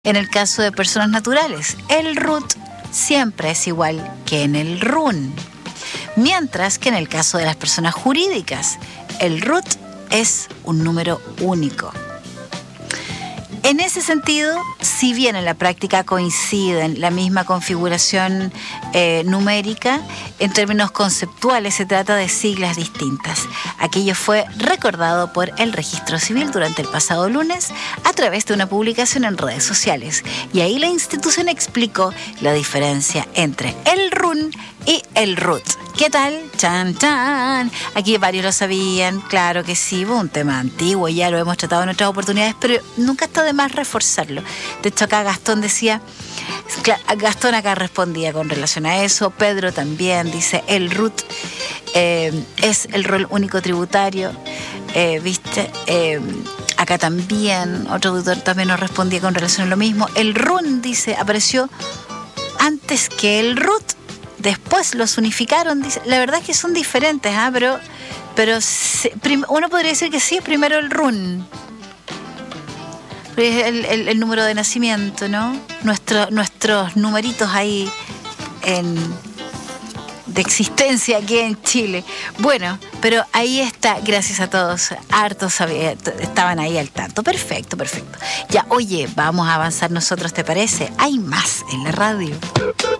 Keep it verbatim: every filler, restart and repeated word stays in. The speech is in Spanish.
En el caso de personas naturales, el R U T siempre es igual que en el R U N. Mientras que en el caso de las personas jurídicas, el R U T es un número único. En ese sentido, si bien en la práctica coinciden la misma configuración eh, numérica, en términos conceptuales se trata de siglas distintas. Aquello fue recordado por el Registro Civil durante el pasado lunes a través de una publicación en redes sociales. Y ahí la institución explicó la diferencia entre el R U N y el R U T. ¿Qué tal? ¡Chan, chan! Aquí varios lo sabían, claro que sí, fue un tema antiguo, ya lo hemos tratado en otras oportunidades, pero nunca está de más reforzarlo. De hecho, acá Gastón decía, Gastón acá respondía con relación a eso, Pedro también dice, el R U T eh, es el rol único tributario, eh, ¿viste? Eh, acá también, otro auditor también nos respondía con relación a lo mismo. El R U N, dice, apareció antes que el R U T. Después los unificaron, dice. La verdad es que son diferentes, ¿eh? pero, pero se, prim, uno podría decir que sí, primero el R U N. El, el, el número de nacimiento, ¿no? Nuestro, nuestros numeritos ahí en, de existencia aquí en Chile. Bueno, pero ahí está, gracias a todos, hartos sabía, estaban ahí al tanto. Perfecto, perfecto. Ya, oye, vamos a avanzar nosotros, ¿te parece? Hay más en la radio.